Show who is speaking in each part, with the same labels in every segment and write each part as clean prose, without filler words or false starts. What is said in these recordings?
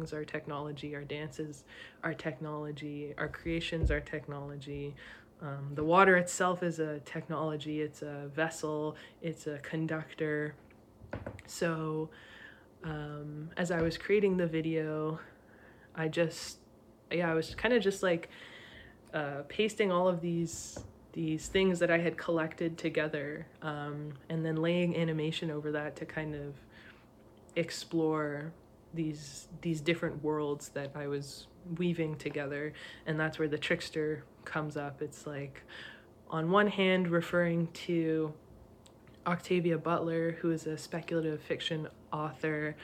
Speaker 1: songs are technology, our dances are technology, our creations are technology. The water itself is a technology, it's a vessel, it's a conductor. So as I was creating the video, I was kind of just like pasting all of these things that I had collected together, and then laying animation over that to kind of explore these different worlds that I was weaving together. And that's where the trickster comes up. It's like, on one hand, referring to Octavia Butler, who is a speculative fiction author.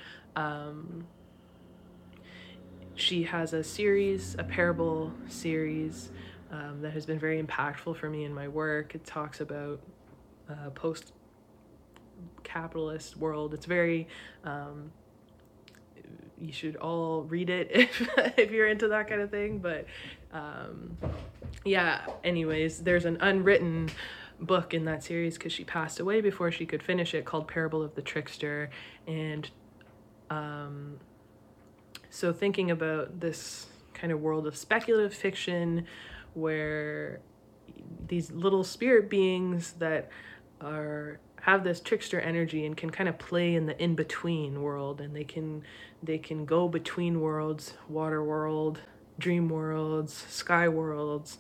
Speaker 1: She has a series, a parable series, that has been very impactful for me in my work. It talks about post-capitalist world. It's very, you should all read it if you're into that kind of thing. But yeah, anyways, there's an unwritten book in that series because she passed away before she could finish it, called Parable of the Trickster. And so thinking about this kind of world of speculative fiction where these little spirit beings that have this trickster energy and can kind of play in the in-between world, and they can go between worlds, water world, dream worlds, sky worlds,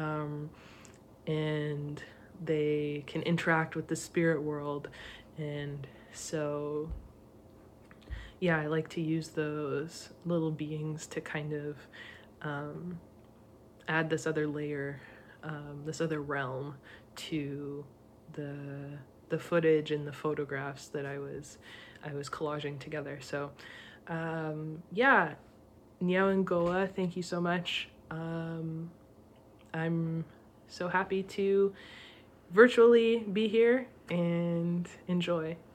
Speaker 1: and they can interact with the spirit world. And so yeah, I like to use those little beings to kind of add this other layer, this other realm to the footage and the photographs that I was collaging together. So yeah, Nyawengoa, thank you so much. I'm so happy to virtually be here and enjoy.